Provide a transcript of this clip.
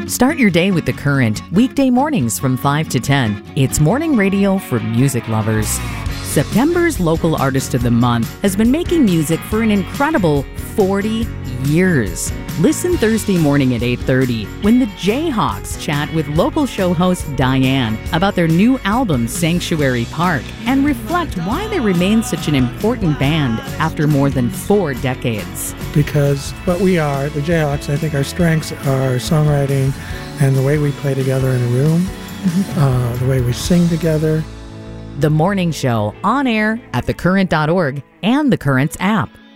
Start your day with The Current, weekday mornings from 5 to 10. It's morning radio for music lovers. September's Local Artist of the Month has been making music for an incredible 40 years. Listen Thursday morning at 8:30 when the Jayhawks chat with local show host Diane about their new album Sanctuary Park and reflect why they remain such an important band after more than 4 decades. Because what we are, the Jayhawks, I think our strengths are songwriting and the way we play together in a room, the way we sing together. The Morning Show, on air at thecurrent.org and The Current's app.